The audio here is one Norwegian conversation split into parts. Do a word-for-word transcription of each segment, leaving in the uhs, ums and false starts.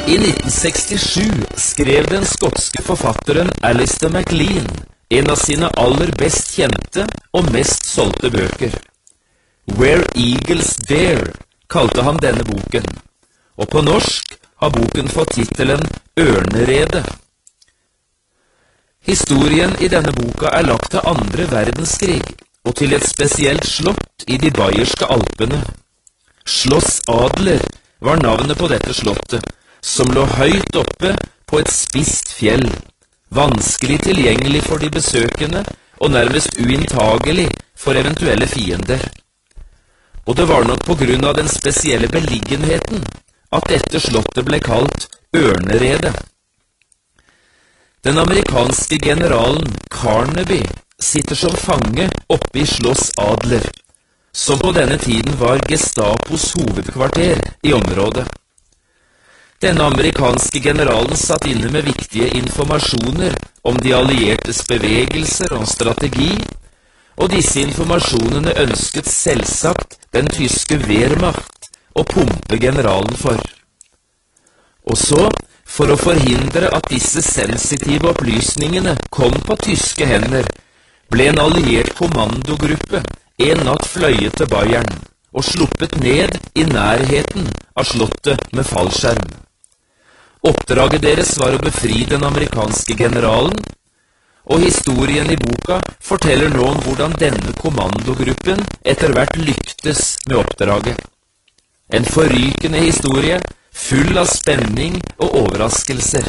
I nitten sekstisju skrev den skotske forfatteren Alistair MacLean en av sine aller best kjente og mest solgte bøker. Where Eagles Dare kalte han denne boken, og på norsk har boken fått titelen Ørneredet. Historien i denne boka er lagt til andre verdenskrig, og til et spesielt slott i de bayerske Alpene. Schloss Adler var navnet på dette slottet, som lå høyt oppe på et spisst fjell, vanskelig tilgjengelig for de besøkende og nærmest uinntagelig for eventuelle fiender. Og det var nok på grunn av den spesielle beliggenheten at dette slottet ble kalt Ørneredet. Den amerikanske generalen Carnaby sitter som fange oppe i Schloss Adler, som på denne tiden var Gestapos hovedkvarter i området. Denne amerikanske generalen satt inne med viktige informasjoner om de alliertes bevegelser og strategi, og disse informasjonene ønsket selvsagt den tyske Wehrmacht å pumpe generalen for. Og så, for å forhindre at disse sensitive opplysningene kom på tyske hender, ble en alliert kommandogruppe en natt fløyet til Bayern og sluppet ned i nærheten av slottet med fallskjerm. Oppdraget deres var å befri den amerikanske generalen, og historien i boka forteller nå om hvordan denne kommandogruppen etter hvert lyktes med oppdraget. En forrykende historie, full av spenning og overraskelser.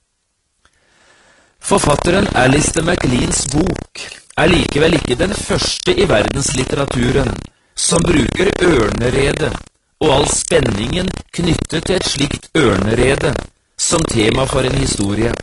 Forfatteren Alistair MacLeans bok er likevel ikke den første i verdenslitteraturen som bruker ørneredet og all spenningen knyttet til et slikt ørnerede som tema for en historie.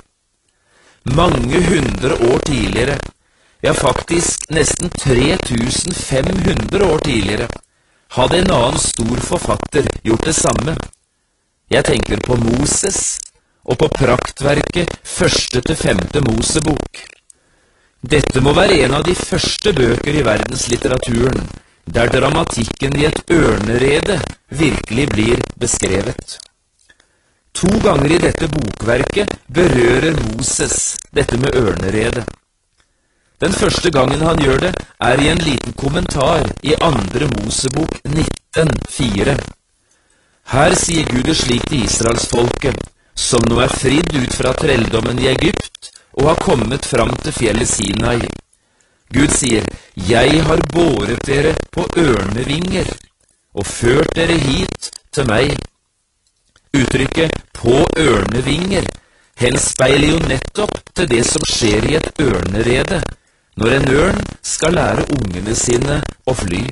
Mange hundre år tidligere, ja faktisk nesten tre tusen fem hundre år tidligere, hadde en annen stor forfatter gjort det samme. Jeg tenker på Moses og på praktverket første til femte Mosebok. Dette må være en av de første bøker i verdenslitteraturen, der dramatikken i et ørnerede virkelig blir beskrevet. To ganger i dette bokverket berører Moses dette med ørneredet. Den første gangen han gjør det, er i en liten kommentar i andre Mosebok nitten fire. Her sier Gud det slik til Israelsfolket, som nå er fridd ut fra trelldommen i Egypt og har kommet fram til fjellet Sinai. Gud sier, «Jeg har båret dere på ørnevinger og ført dere hit til meg.» Uttrykket «på ørnevinger» henspeiler jo nettopp til det som skjer i et ørnerede, når en ørn skal lære ungene sine å fly.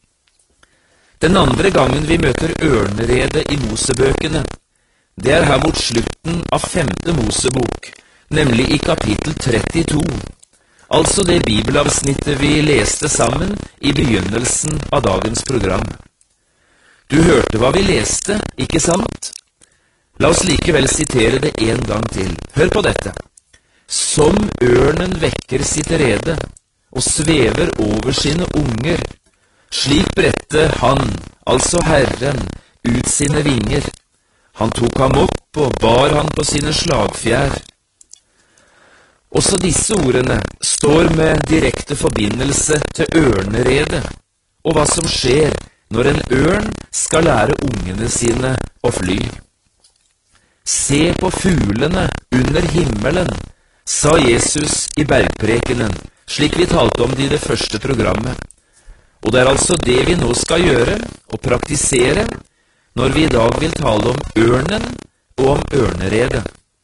Den andre gangen vi møter ørneredet i Mosebøkene, det er her mot slutten av femte Mosebok, nemlig i kapittel trettito, altså det bibelavsnittet vi leste sammen i begynnelsen av dagens program. Du hørte hva vi leste, ikke sant? La oss likevel sitere det en gang til. Hør på dette. Som ørnen vekker sitt rede og svever over sine unger, slik bredte han, altså Herren, ut sine vinger. Han tok ham opp og bar han på sine slagfjær. Også disse ordene står med direkte forbindelse til ørneredet, og hva som skjer når en ørn skal lære ungene sine å fly. Se på fuglene under himmelen, sa Jesus i bergprekenen, slik vi talte om det i det første programmet. Og det er altså det vi nå skal gjøre og praktisere når vi i dag vil tale om ørnen og om ørneredet.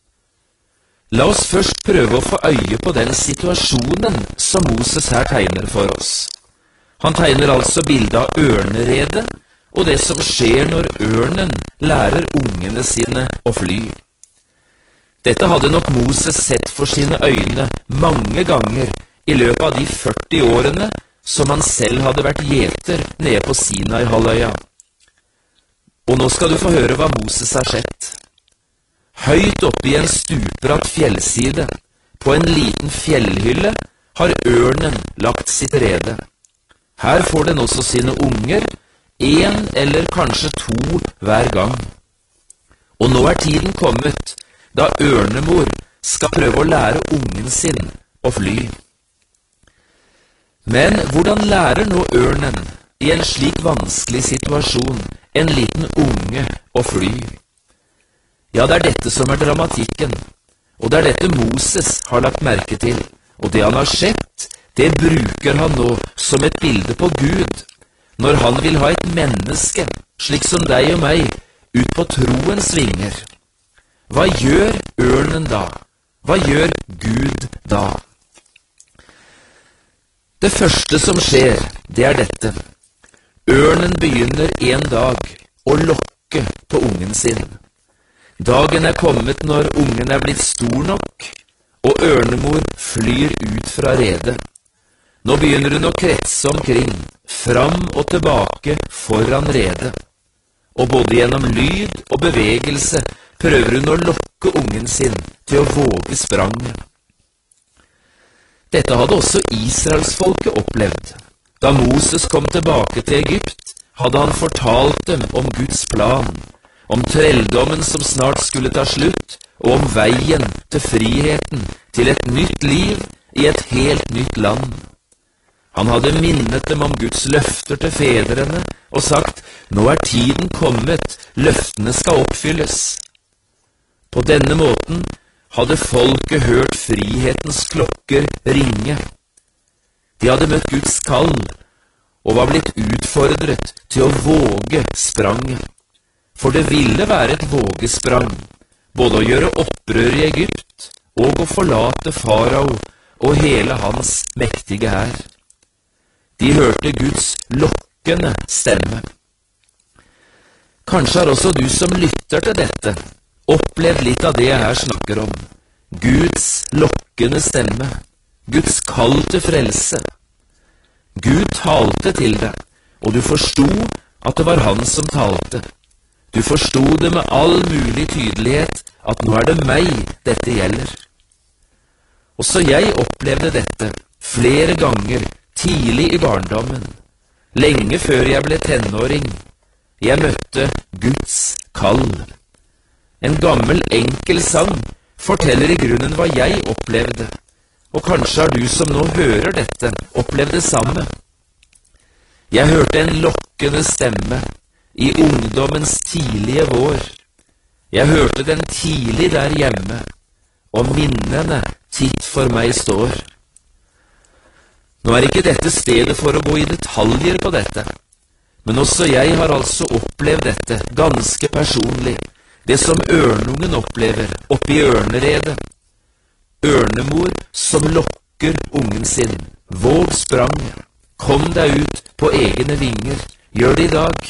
La oss først prøve å få øye på den situasjonen som Moses her tegner for oss. Han tegner altså bildet av ørneredet og det som skjer når ørnen lærer ungene sine å fly. Dette hadde nok Moses sett for sine øyne mange ganger i løpet av de førti årene som han selv hadde vært gjeter nede på Sinai-halvøya. Og nå skal du få høre hva Moses har sett. Høyt oppe i en stupbratt fjellside, på en liten fjellhylle, har ørnen lagt sitt rede. Her får den også sine unger, en eller kanskje to hver gang. Og nå er tiden kommet, da ørnemor skal prøve å lære ungen sin å fly. Men hvordan lærer nå ørnen i en slik vanskelig situasjon en liten unge å fly? Ja, det er dette som er dramatikken, og det er dette Moses har lagt merke til, og det han har sett, det bruker han nå som et bilde på Gud, når han vil ha et menneske, slik som deg og meg, ut på troens vinger. Hva gjør ørnen da? Hva gjør Gud da? Det første som skjer, det er dette. Ørnen begynner en dag å lokke på ungen sin. Dagen er kommet når ungen er blitt stor nok, og ørnemor flyr ut fra redet. Nå begynner hun å kretse omkring, fram og tilbake foran redet. Og både gjennom lyd og bevegelse prøver hun å lokke ungen sin til å våge spranget. Dette hadde også israelsfolket opplevd. Da Moses kom tilbake til Egypt, hadde han fortalt dem om Guds plan, om trelldommen som snart skulle ta slutt, og om veien til friheten, til et nytt liv i et helt nytt land. Han hadde minnet dem om Guds løfter til fedrene og sagt, nå er tiden kommet, løftene skal oppfylles. På denne måten hadde folket hørt frihetens klokker ringe. De hadde møtt Guds kall og var blitt utfordret til å våge spranget. For det ville være et vågesprang, både å gjøre opprør i Egypt og å forlate farao og hele hans mektige hær. De hørte Guds lokkende stemme. Kanskje har også du som lytter til dette opplevd litt av det jeg her snakker om. Guds lokkende stemme, Guds kall til frelse. Gud talte til deg, og du forstod at det var han som talte. Du forstod det med all mulig tydelighet at nå er det meg dette gjelder. Også jeg opplevde dette flere ganger tidlig i barndommen, lenge før jeg ble tenåring. Jeg møtte Guds kall. En gammel enkel sang forteller i grunnen hva jeg opplevde, og kanskje har du som nå hører dette opplevd det samme. Jeg hørte en lokkende stemme i ungdommens tidlige vår. Jeg hørte den tidlig der hjemme, og minnene titt for meg står. Nå er ikke dette stedet for å gå i detaljer på dette, men også jeg har altså opplevd dette ganske personlig, det som ørnungen opplever oppe i ørneredet. Ørnemor som lokker ungen sin. Våg spranget. Kom deg ut på egne vinger. Gjør det i dag.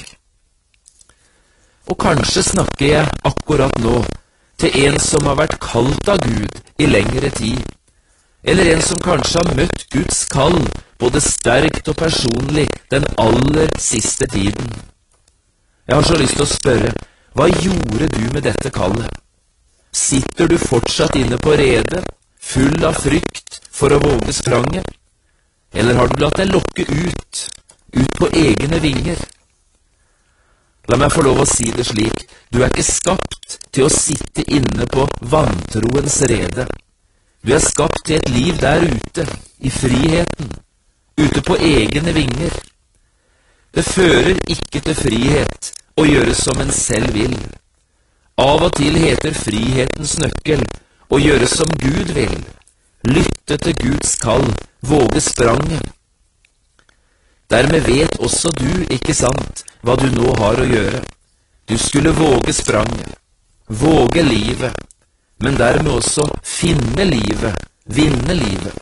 Og kanskje snakker jeg akkurat nå til en som har vært kalt av Gud i lengre tid, eller en som kanskje har møtt Guds kall både sterkt og personlig den aller siste tiden. Jeg har så lyst til å spørre, hva gjorde du med dette kallet? Sitter du fortsatt inne på redet, full av frykt for å våge spranget? Eller har du latt deg lokke ut, ut på egne vinger? La meg få lov å si det slik, du er ikke skapt til å sitte inne på vantroens rede. Du er skapt til et liv der ute, i friheten, ute på egne vinger. Det fører ikke til frihet å gjøre som en selv vil. Av og til heter frihetens nøkkel å gjøre som Gud vil, lytte til Guds kall, våge spranget. Dermed vet også du, ikke sant, hva du nå har å gjøre. Du skulle våge spranget, våge livet, men dermed også finne livet, vinne livet.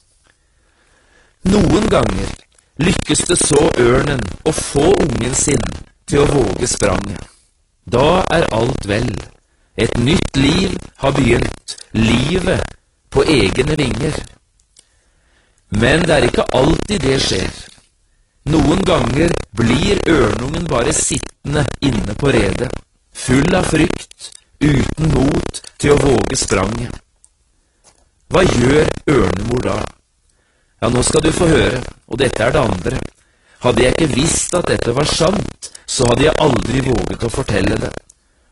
Noen ganger lykkes det så ørnen å få ungen sin til å våge spranget. Da er alt vel. Et nytt liv har begynt, livet på egne vinger. Men det er ikke alltid det skjer. Noen ganger blir ørnungen bare sittende inne på redet, full av frykt, uten mot til å våge spranget. Hva gjør ørnemor da? Ja, nå skal du få høre, og dette er det andre. Hadde jeg ikke visst at dette var sant, så hadde jeg aldri våget å fortelle det.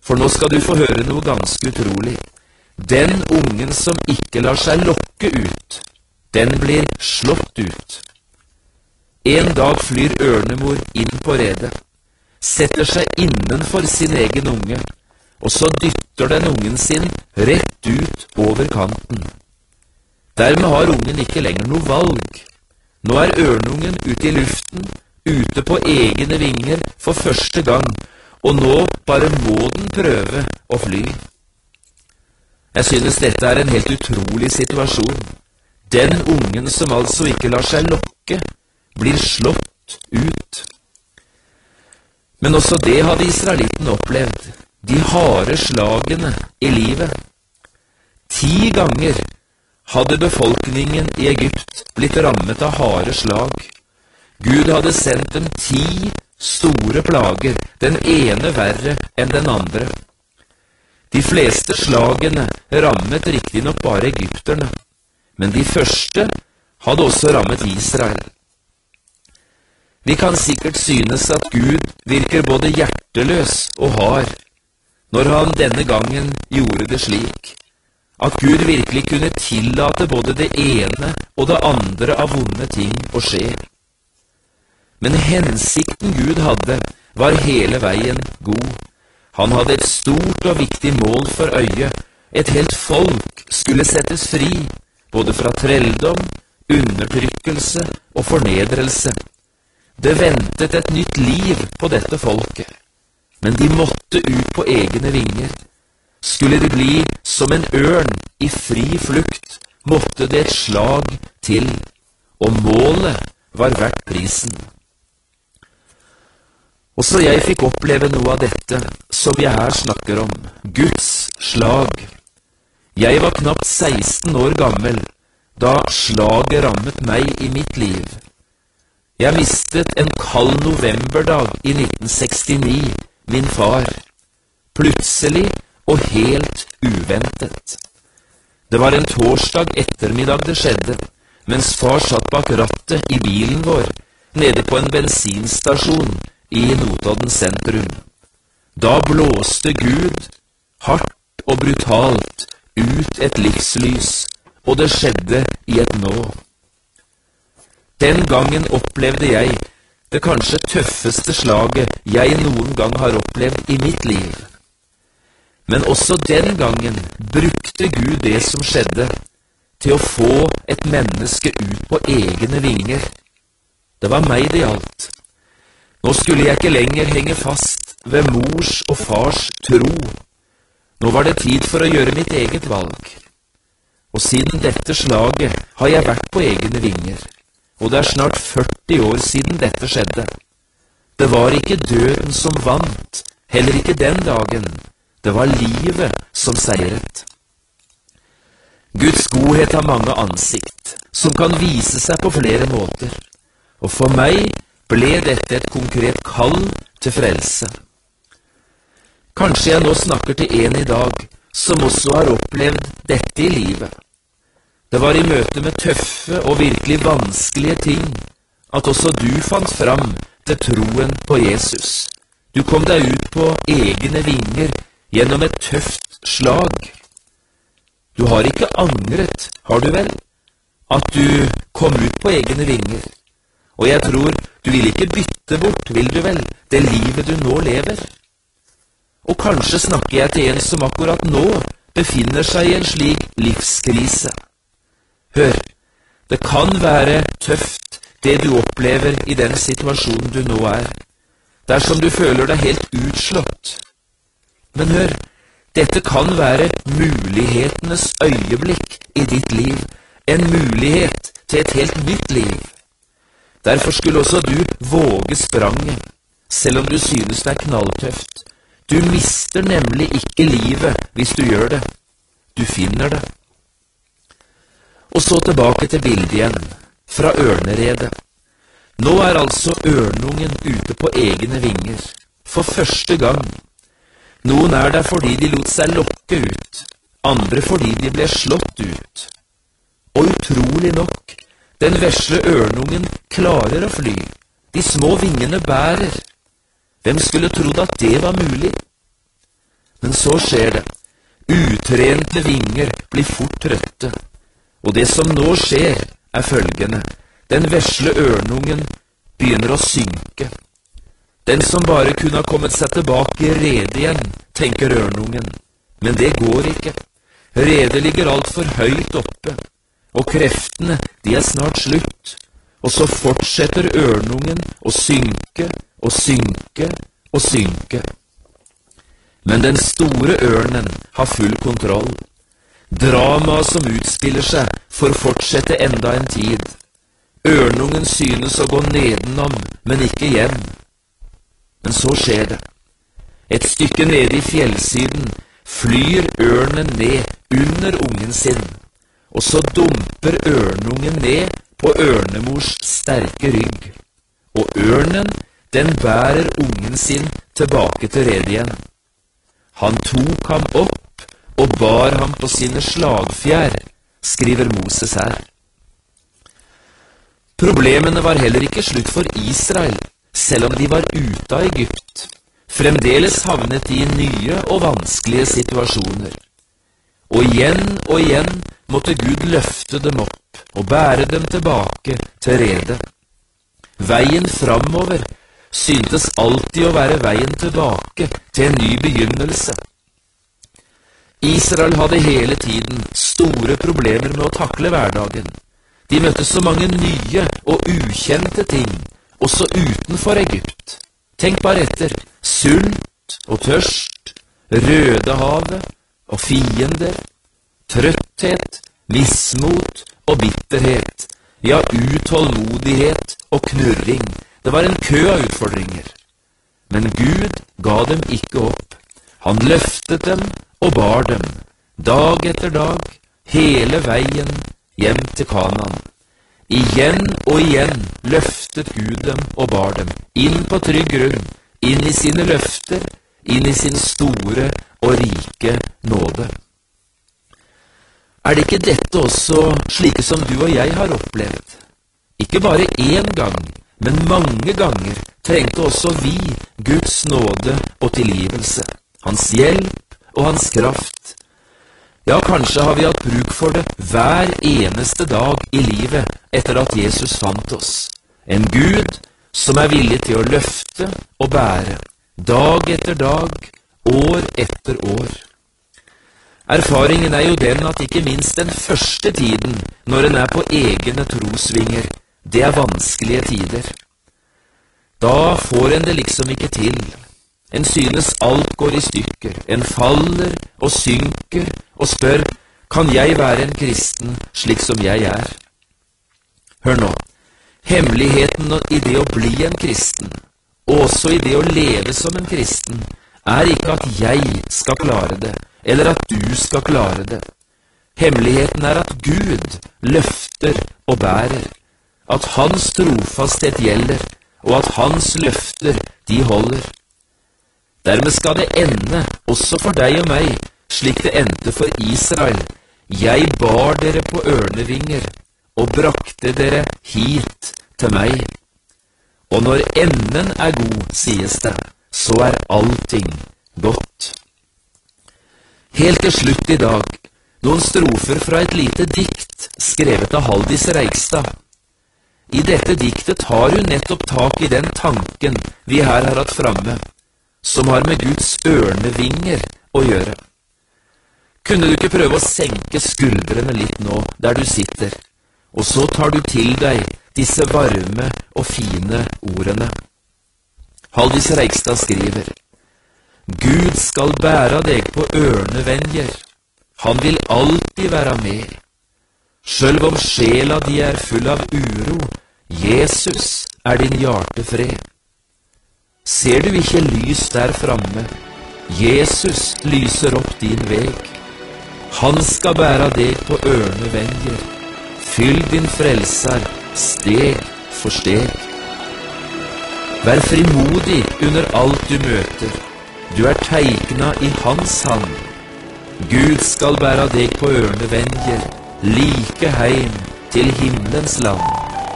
For nå skal du få høre noe ganske utrolig. Den ungen som ikke lar seg lokke ut, den blir slått ut. En dag flyr ørnemor inn på redet, setter seg innenfor sin egen unge, og så dytter den ungen sin rett ut over kanten. Dermed har ungen ikke lenger noe valg. Nå er ørnungen ute i luften, ute på egne vinger for første gang, og nå bare må den prøve å fly. Jeg synes dette er en helt utrolig situasjon. Den ungen som altså ikke lar seg lokke, blir slått ut. Men også det hadde israelitten opplevd, de harde slagene i livet. Ti ganger hadde befolkningen i Egypt blitt rammet av harde slag. Gud hadde sendt dem ti store plager, den ene verre enn den andre. De fleste slagene rammet riktignok bare egypterne, men de første hadde også rammet Israel. Vi kan sikkert synes at Gud virker både hjerteløs og hard, når han denne gangen gjorde det slik, at Gud virkelig kunne tillate både det ene og det andre av vonde ting å skje. Men hensikten Gud hadde, var hele veien god. Han hadde et stort og viktig mål for øye. Et helt folk skulle settes fri, både fra trelldom, undertrykkelse og fornedrelse. Det ventet et nytt liv på dette folket, men de måtte ut på egne vinger. Skulle de bli som en ørn i fri flukt, måtte det et slag til, og målet var verdt prisen. Også jeg fikk oppleve noe av dette som jeg her snakker om, Guds slag. Jeg var knapt seksten år gammel da slaget rammet meg i mitt liv. Jeg mistet en kald novemberdag i nitten sekstini min far, plutselig og helt uventet. Det var en torsdag ettermiddag det skjedde, mens far satt bak rattet i bilen vår, nede på en bensinstasjon i Notodden sentrum. Da blåste Gud hardt og brutalt ut et livslys, og det skjedde i et nå. Den gangen opplevde jeg det kanskje tøffeste slaget jeg noen gang har opplevd i mitt liv. Men også den gangen brukte Gud det som skjedde, til å få et menneske ut på egne vinger. Det var meg det gjaldt. Nå skulle jeg ikke lenger henge fast ved mors og fars tro. Nå var det tid for å gjøre mitt eget valg. Og siden dette slaget har jeg vært på egne vinger, og det er snart førti år siden dette skjedde. Det var ikke døden som vant, heller ikke den dagen. Det var livet som seiret. Guds godhet har mange ansikt, som kan vise seg på flere måter, og for meg ble dette et konkret kall til frelse. Kanskje jeg nå snakker til en i dag som også har opplevd dette i livet. Det var i møte med tøffe og virkelig vanskelige ting at også du fant fram til troen på Jesus. Du kom deg ut på egne vinger gjennom et tøft slag. Du har ikke angret, har du vel, at du kom ut på egne vinger? Og jeg tror du vil ikke bytte bort, vil du vel, det livet du nå lever? Og kanskje snakker jeg til en som akkurat nå befinner seg i en slik livskrise. Hør, det kan være tøft det du opplever i den situasjonen du nå er, dersom du føler deg helt utslått. Men hør, dette kan være mulighetenes øyeblikk i ditt liv, en mulighet til et helt nytt liv. Derfor skulle også du våge spranget, selv om du synes det er knalltøft. Du mister nemlig ikke livet hvis du gjør det. Du finner det. Og så tilbake til bildet igjen, fra ørneredet. Nå er altså ørnungen ute på egne vinger, for første gang. Noen er der fordi de lot seg lokke ut, andre fordi de ble slått ut. Og utrolig nok, den vesle ørnungen klarer å fly. De små vingene bærer. Hvem skulle trodd at det var mulig? Men så skjer det. Utrente vinger blir fort trøtte. Og det som nå skjer, er følgende. Den vesle ørnungen begynner å synke. Den som bare kunne ha kommet seg tilbake i redet igjen, tenker ørnungen. Men det går ikke. Redet ligger alt for høyt oppe, og kreftene, de er snart slutt. Og så fortsetter ørnungen å synke og synke og synke. Men den store ørnen har full kontroll. Dramaet som utspiller seg får fortsette enda en tid. Ørnungen synes å gå nedenom, men ikke hjem. Men så skjer det. Et stykke nede i fjellsiden flyr ørnen ned under ungen sin, og så dumper ørnungen ned på ørnemors sterke rygg. Og ørnen, den bærer ungen sin tilbake til redet igjen. Han tok ham opp og bar ham på sine slagfjær, skriver Moses her. Problemene var heller ikke slutt for Israel, selv om de var ute av Egypt. Fremdeles havnet de i nye og vanskelige situasjoner. Og igjen og igjen måtte Gud løfte dem opp og bære dem tilbake til redet. Veien framover syntes alltid å være veien tilbake til en ny begynnelse. Israel hadde hele tiden store problemer med å takle hverdagen. De møtte så mange nye og ukjente ting, også utenfor Egypt. Tenk bare etter. Sult og tørst, Rødehavet og fiender, trøtthet, mismot og bitterhet, ja, utålmodighet og knurring. Det var en kø av utfordringer. Men Gud ga dem ikke opp. Han løftet dem og bar dem, dag etter dag, hele veien hjem til Kanaan. Igjen og igjen løftet Gud dem og bar dem, inn på trygg grunn, inn i sine løfter, inn i sin store og rike nåde. Er det ikke dette også slike som du og jeg har opplevd? Ikke bare én gang, men mange ganger trengte også vi Guds nåde og tilgivelse, hans hjelp og hans kraft. Ja, kanskje har vi hatt bruk for det hver eneste dag i livet etter at Jesus fant oss. En Gud som er villig til å løfte og bære, dag etter dag, år etter år. Erfaringen er jo den at ikke minst den første tiden, når en er på egne trosvinger, det er vanskelige tider. Da får en det liksom ikke til. En synes alt går i stykker. En faller og synker og spør, kan jeg være en kristen slik som jeg er? Hør nå. Hemmeligheten i det å bli en kristen, også i det å leve som en kristen, er ikke at jeg skal klare det, eller at du skal klare det. Hemmeligheten er at Gud løfter og bærer, at hans trofasthet gjelder, og at hans løfter, de holder. Dermed skal det ende, også for deg og meg, slik det endte for Israel. Jeg bar dere på ørnevinger, og brakte dere hit til meg. Og når enden er god, sies det, så er allting godt. Helt til slutt i dag, noen strofer fra et lite dikt skrevet av Haldis Reigstad. I dette diktet har hun nettopp tak i den tanken vi her har hatt framme, som har med Guds ørnevinger å gjøre. Kunne du ikke prøve å senke skuldrene litt nå, der du sitter, og så tar du til deg disse varme og fine ordene. Haldis Reigstad skriver, Gud skal bæra deg på ørnevenjer, han vil alltid være med. Sjølv om sjela di er full av uro, Jesus er din hjertefred. Ser du ikke lys der framme? Jesus lyser opp din veg. Han skal bæra deg på ørnevenjer. Fyll din frelser steg for steg. Vær frimodig under alt du møter. Du er teikna i hans hand. Gud skal bæra deg på ørnevenjer, like heim til himmelens land.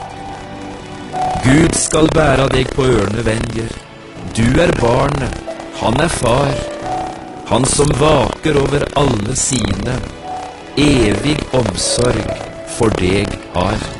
Gud skal bæra deg på ørnevenjer. Du er barnet, han er far. han som vaker over alle sine, evig omsorg for deg har.